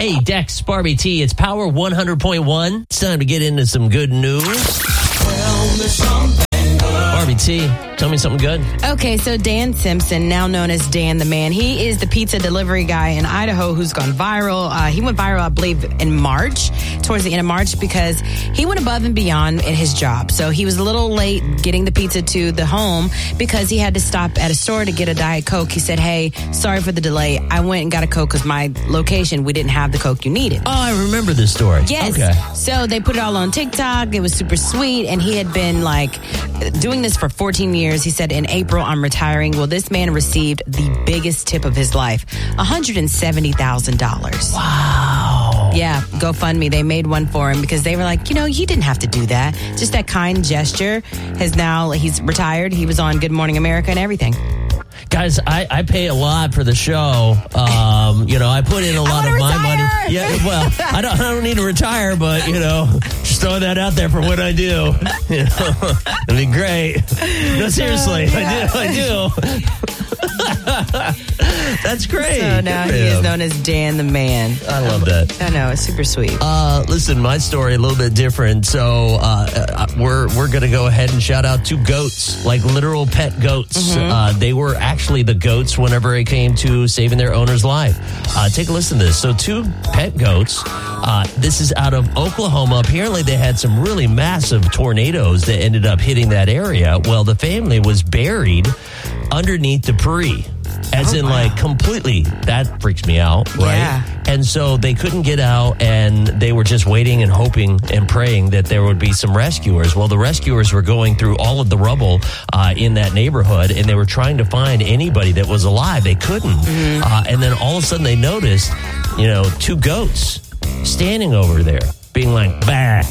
Hey, Dex, Barbie T, it's Power 100.1. It's time to get into some good news. Barbie T, tell me something good. Okay, so Dan Simpson, now known as Dan the Man, he is the pizza delivery guy in Idaho who's gone viral. He went viral, I believe, in March, towards the end of March, because he went above and beyond in his job. So he was a little late getting the pizza to the home because he had to stop at a store to get a Diet Coke. He said, hey, sorry for the delay. I went and got a Coke because my location, we didn't have the Coke you needed. Oh, I remember this story. Yes. Okay. So they put it all on TikTok. It was super sweet. And he had been like doing this for 14 years. He said, in April, I'm retiring. Well, this man received the biggest tip of his life, $170,000. Wow. Yeah, GoFundMe. They made one for him because they were like, you didn't have to do that. Just that kind gesture he's retired. He was on Good Morning America and everything. Guys, I pay a lot for the show. I put in a lot of my money. Yeah, well, I don't need to retire, but, just throw that out there for what I do. It'd be great. No, seriously, I do. That's great. So now he is known as Dan the Man. I love that. I know, it's super sweet. Listen, my story a little bit different. So we're going to go ahead and shout out two goats, like literal pet goats. Mm-hmm. They were actually the goats whenever it came to saving their owner's life. Take a listen to this. So two pet goats. This is out of Oklahoma. Apparently they had some really massive tornadoes that ended up hitting that area. Well, the family was buried underneath debris. As in, like, completely. That freaks me out, right? Yeah. And so they couldn't get out, and they were just waiting and hoping and praying that there would be some rescuers. Well, the rescuers were going through all of the rubble in that neighborhood, and they were trying to find anybody that was alive. They couldn't. Mm-hmm. And then all of a sudden they noticed, two goats standing over there, being like, bah.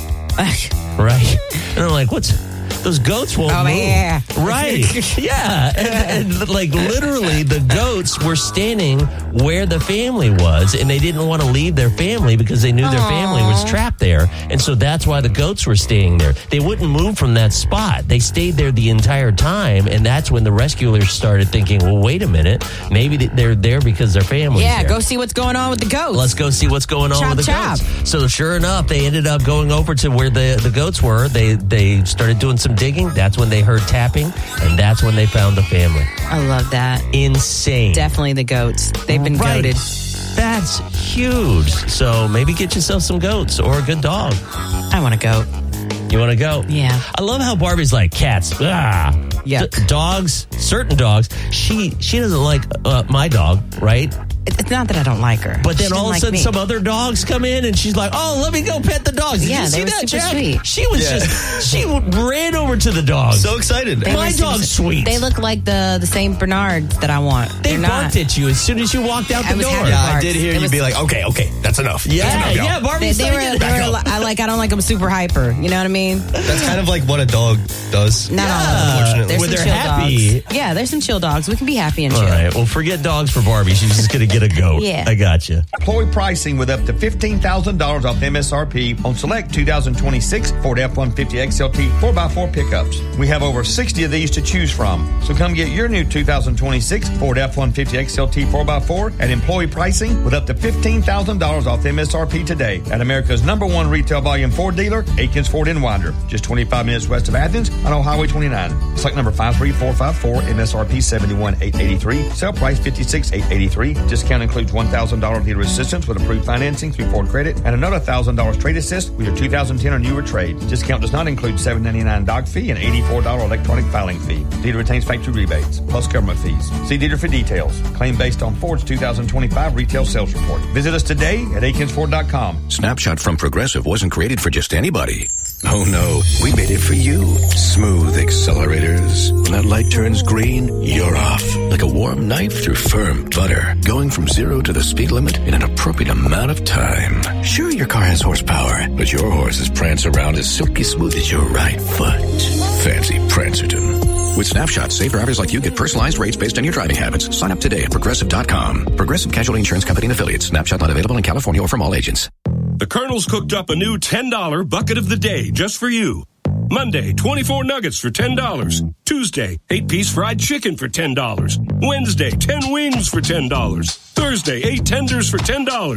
Right? And they're like, those goats won't move. Yeah. Right. Yeah. And like literally the goats were standing where the family was, and they didn't want to leave their family because they knew their family was trapped there. And so that's why the goats were staying there. They wouldn't move from that spot. They stayed there the entire time. And that's when the rescuers started thinking, well, wait a minute. Maybe they're there because their family's there. Yeah, go see what's going on with the goats. Let's go see what's going on with the goats. So sure enough, they ended up going over to where the goats were. They started doing some digging. That's when they heard tapping, and that's when they found the family. I love that. Insane. Definitely the goats. They've been goated. That's huge. So maybe get yourself some goats or a good dog. I want a goat. You want to go? Yeah. I love how Barbie's like, cats. Yuck. Dogs, certain dogs. She doesn't like my dog, right? It's not that I don't like her. But then all of a sudden some other dogs come in and she's like, oh, let me go pet the dogs. Did you see that, Jack? Sweet. She was she ran over to the dogs. So excited. My dog's sweet. They look like the St. Bernards that I want. They barked at you as soon as you walked out the door. Yeah, I did hear you be like, okay, that's enough. Yeah, Barbie. They were I don't like them super hyper. You know what I mean? That's kind of like what a dog does. Not all of them, unfortunately. When they're chill happy. Dogs. Yeah, there's some chill dogs. We can be happy and chill. All right, well, forget dogs for Barbie. She's just going to get a goat. Yeah. I got you. Employee pricing with up to $15,000 off MSRP on select 2026 Ford F-150 XLT 4x4 pickups. We have over 60 of these to choose from. So come get your new 2026 Ford F-150 XLT 4x4 at employee pricing with up to $15,000 off MSRP today at America's #1 retail volume Ford dealer, Aikens Ford in Winder, just 25 minutes west of Athens on Old Highway 29. Select number 53454, MSRP $71,883, sale price $56,883. Discount includes $1,000 dealer assistance with approved financing through Ford Credit and another $1,000 trade assist with your 2010 or newer trade. Discount does not include $7.99 doc fee and $84 electronic filing fee. Dealer retains factory rebates plus government fees. See dealer for details. Claim based on Ford's 2025 retail sales report. Visit us today at AkinsFord.com. Snapshot from Progressive wasn't created for just anybody. Oh no, we made it for you. Smooth accelerators. When that light turns green, you're off. Like a warm knife through firm butter. Going from 0 to the speed limit in an appropriate amount of time. Sure, your car has horsepower, but your horses prance around as silky smooth as your right foot. Fancy Prancerton. With Snapshot, safe drivers like you get personalized rates based on your driving habits. Sign up today at Progressive.com. Progressive Casualty Insurance Company and Affiliates. Snapshot not available in California or from all agents. The Colonel's cooked up a new $10 bucket of the day just for you. Monday, 24 nuggets for $10. Tuesday, 8-piece fried chicken for $10. Wednesday, 10 wings for $10. Thursday, 8 tenders for $10.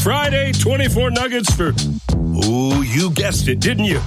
Friday, 24 nuggets for, you guessed it, didn't you?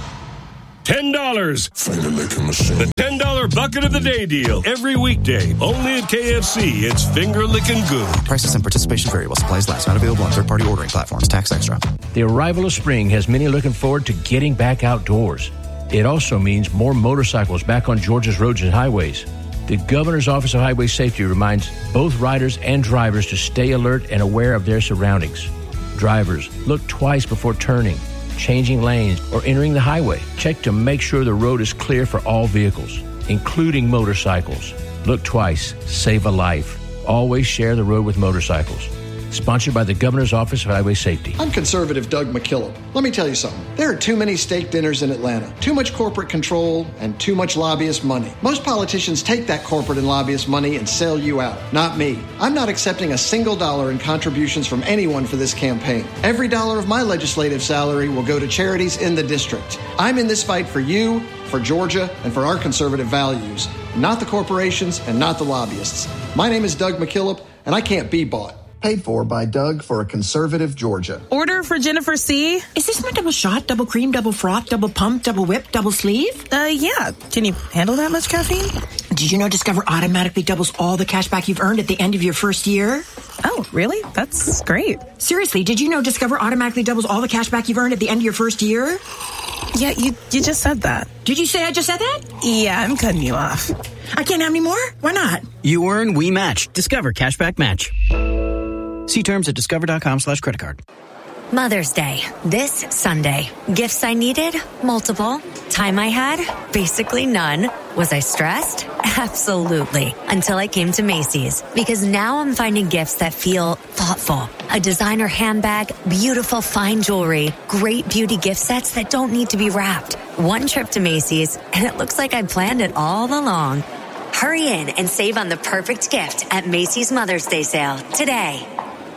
$10. Finger licking machine. The $10 bucket of the day deal. Every weekday. Only at KFC. It's finger licking good. Prices and participation vary while supplies last. Not available on third-party ordering platforms. Tax extra. The arrival of spring has many looking forward to getting back outdoors. It also means more motorcycles back on Georgia's roads and highways. The Governor's Office of Highway Safety reminds both riders and drivers to stay alert and aware of their surroundings. Drivers, look twice before turning, changing lanes, or entering the highway. Check to make sure the road is clear for all vehicles, including motorcycles. Look twice, save a life. Always share the road with motorcycles. Sponsored by the Governor's Office of Highway Safety. I'm conservative Doug McKillop. Let me tell you something. There are too many steak dinners in Atlanta, too much corporate control, and too much lobbyist money. Most politicians take that corporate and lobbyist money and sell you out. Not me. I'm not accepting a single dollar in contributions from anyone for this campaign. Every dollar of my legislative salary will go to charities in the district. I'm in this fight for you, for Georgia, and for our conservative values, not the corporations and not the lobbyists. My name is Doug McKillop, and I can't be bought. Paid for by Doug for a conservative Georgia. Order for Jennifer C. Is this my double shot, double cream, double froth, double pump, double whip, double sleeve? Yeah. Can you handle that much caffeine? Did you know Discover automatically doubles all the cash back you've earned at the end of your first year? Oh, really? That's great. Seriously, did you know Discover automatically doubles all the cash back you've earned at the end of your first year? Yeah, you just said that. Did you say I just said that? Yeah, I'm cutting you off. I can't have any more? Why not? You earn, we match. Discover Cashback Match. See terms at discover.com/creditcard. Mother's Day, this Sunday. Gifts I needed? Multiple. Time I had? Basically none. Was I stressed? Absolutely. Until I came to Macy's. Because now I'm finding gifts that feel thoughtful. A designer handbag, beautiful fine jewelry, great beauty gift sets that don't need to be wrapped. One trip to Macy's, and it looks like I planned it all along. Hurry in and save on the perfect gift at Macy's Mother's Day sale today.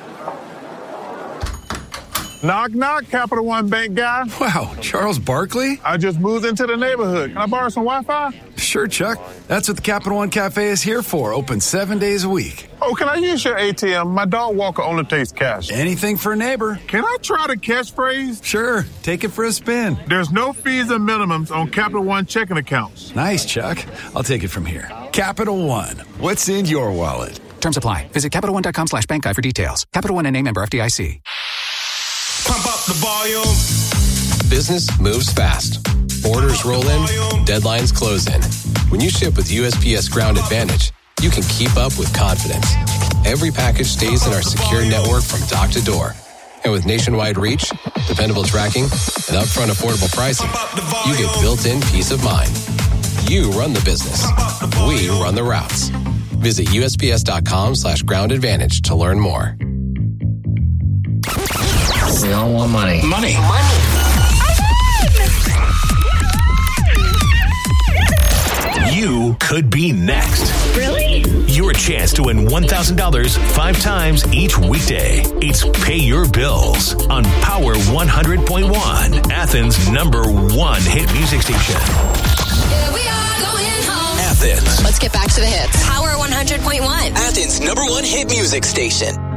Knock, knock, Capital One Bank guy. Wow, Charles Barkley? I just moved into the neighborhood. Can I borrow some Wi-Fi? Sure, Chuck. That's what the Capital One Cafe is here for, open 7 days a week. Oh, can I use your ATM? My dog walker only takes cash. Anything for a neighbor. Can I try the catchphrase? Sure, take it for a spin. There's no fees and minimums on Capital One checking accounts. Nice, Chuck. I'll take it from here. Capital One, what's in your wallet? Terms apply. Visit CapitalOne.com/bankguide for details. Capital One and a member FDIC. Pump up the volume. Business moves fast. Orders roll in, deadlines close in. When you ship with USPS Ground Advantage, you can keep up with confidence. Every package stays in our secure network from dock to door. And with nationwide reach, dependable tracking, and upfront affordable pricing, you get built-in peace of mind. You run the business. We run the routes. Visit USPS.com/Ground Advantage to learn more. We all want money. Money. You could be next. Really? Your chance to win $1,000 5 times each weekday. It's Pay Your Bills on Power 100.1, Athens' #1 hit music station. Here we are going home. Athens. Let's get back to the hits. Power 100.1. Athens' #1 hit music station.